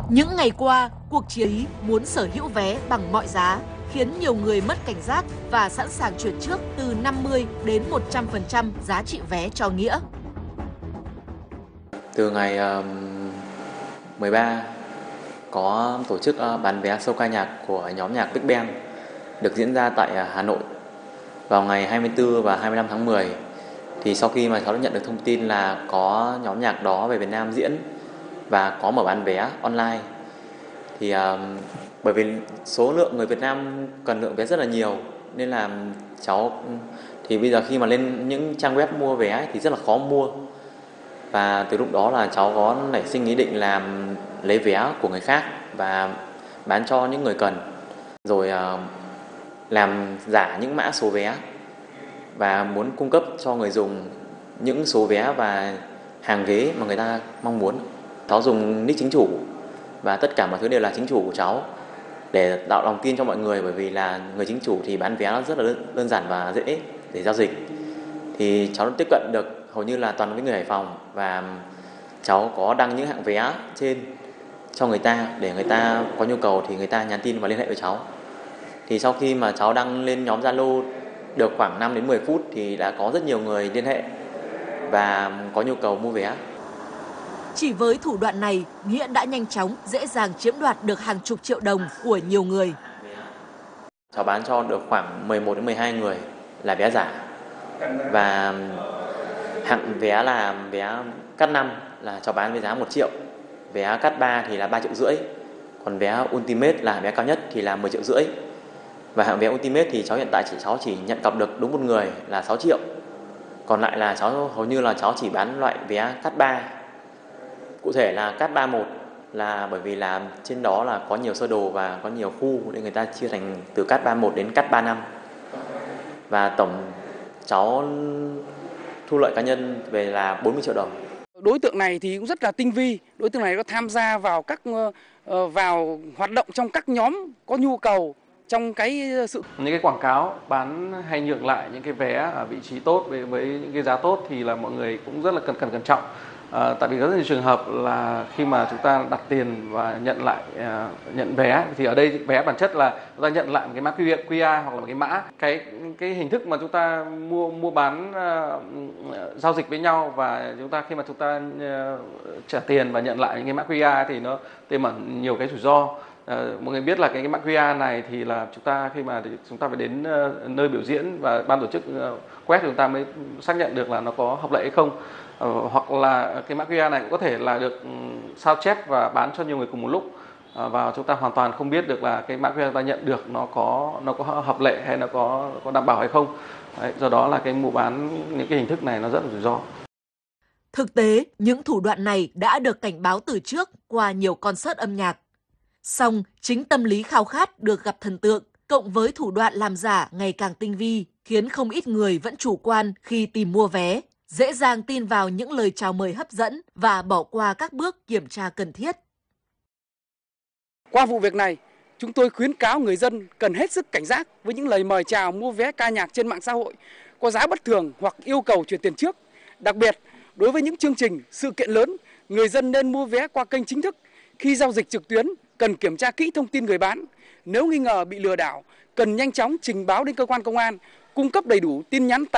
Những ngày qua, cuộc chiến muốn sở hữu vé bằng mọi giá khiến nhiều người mất cảnh giác và sẵn sàng chuyển trước từ 50 đến 100% giá trị vé cho Nghĩa. Từ ngày 13 có tổ chức bán vé show ca nhạc của nhóm nhạc Big Bang được diễn ra tại Hà Nội vào ngày 24 và 25 tháng 10. Thì sau khi mà cháu đã nhận được thông tin là có nhóm nhạc đó về Việt Nam diễn và có mở bán vé online thì bởi vì số lượng người Việt Nam cần lượng vé rất là nhiều nên là cháu thì bây giờ khi mà lên những trang web mua vé thì rất là khó mua. Và từ lúc đó là cháu có nảy sinh ý định làm lấy vé của người khác và bán cho những người cần. Rồi làm giả những mã số vé và muốn cung cấp cho người dùng những số vé và hàng ghế mà người ta mong muốn. Cháu dùng nick chính chủ và tất cả mọi thứ đều là chính chủ của cháu để tạo lòng tin cho mọi người, bởi vì là người chính chủ thì bán vé nó rất là đơn giản và dễ để giao dịch. Thì cháu đã tiếp cận được hầu như là toàn với người Hải Phòng và cháu có đăng những hạng vé trên cho người ta để người ta có nhu cầu thì người ta nhắn tin và liên hệ với cháu. Thì sau khi mà cháu đăng lên nhóm Zalo được khoảng 5 đến 10 phút thì đã có rất nhiều người liên hệ và có nhu cầu mua vé. Chỉ với thủ đoạn này, Nghĩa đã nhanh chóng, dễ dàng chiếm đoạt được hàng chục triệu đồng của nhiều người. Cháu bán cho được khoảng 11 đến 12 người là vé giả. Và hạng vé là vé cắt 5 là cháu bán với giá 1 triệu. Vé cắt 3 thì là 3,5 triệu. Còn vé Ultimate là vé cao nhất thì là 10,5 triệu. Và hạng vé Ultimate thì cháu hiện tại cháu chỉ nhận cọc được đúng một người là 6 triệu. Còn lại là cháu hầu như là cháu chỉ bán loại vé cắt 3. Cụ thể là cắt 3-1 là bởi vì là trên đó là có nhiều sơ đồ và có nhiều khu nên người ta chia thành từ cắt 3-1 đến cắt 3-5. Và tổng cháu thu lợi cá nhân về là 40 triệu đồng. Đối tượng này thì cũng rất là tinh vi, đối tượng này có tham gia vào vào hoạt động trong các nhóm có nhu cầu trong những cái quảng cáo bán hay nhượng lại những cái vé ở vị trí tốt với những cái giá tốt thì là mọi người cũng rất là cẩn trọng. Tại vì rất nhiều trường hợp là khi mà chúng ta đặt tiền và nhận vé thì ở đây vé bản chất là chúng ta nhận lại một cái mã QR hoặc là một cái mã, cái hình thức mà chúng ta mua bán giao dịch với nhau, và khi mà chúng ta trả tiền và nhận lại những cái mã QR thì nó tiềm ẩn nhiều cái rủi ro. Mọi người biết là cái mã QR này thì là khi mà chúng ta phải đến nơi biểu diễn và ban tổ chức quét thì chúng ta mới xác nhận được là nó có hợp lệ hay không. Hoặc là cái mã QR này cũng có thể là được sao chép và bán cho nhiều người cùng một lúc, và chúng ta hoàn toàn không biết được là cái mã QR ta nhận được nó có hợp lệ hay nó có đảm bảo hay không. Đấy, do đó là cái mua bán những cái hình thức này nó rất là rủi ro. Thực tế, những thủ đoạn này đã được cảnh báo từ trước qua nhiều concert âm nhạc. Song chính tâm lý khao khát được gặp thần tượng, cộng với thủ đoạn làm giả ngày càng tinh vi, khiến không ít người vẫn chủ quan khi tìm mua vé, dễ dàng tin vào những lời chào mời hấp dẫn và bỏ qua các bước kiểm tra cần thiết. Qua vụ việc này, chúng tôi khuyến cáo người dân cần hết sức cảnh giác với những lời mời chào mua vé ca nhạc trên mạng xã hội có giá bất thường hoặc yêu cầu chuyển tiền trước. Đặc biệt, đối với những chương trình, sự kiện lớn, người dân nên mua vé qua kênh chính thức. Khi giao dịch trực tuyến, cần kiểm tra kỹ thông tin người bán. Nếu nghi ngờ bị lừa đảo, cần nhanh chóng trình báo đến cơ quan công an, cung cấp đầy đủ tin nhắn